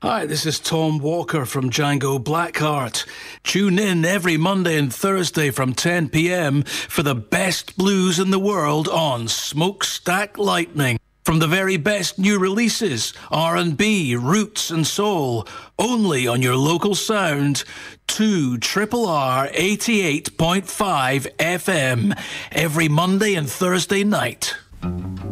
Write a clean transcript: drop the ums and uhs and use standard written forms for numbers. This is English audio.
Hi, this is Tom Walker from Django Blackheart. Tune in every Monday and Thursday from 10 p.m. for the best blues in the world on Smokestack Lightning. From the very best new releases, R&B, roots and soul, only on your local sound, 2RRR 88.5 FM, every Monday and Thursday night.